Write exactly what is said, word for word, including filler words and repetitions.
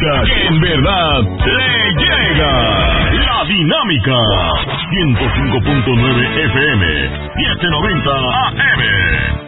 música que en verdad le llega. La Dinámica. ciento cinco punto nueve F M, setecientos noventa A M.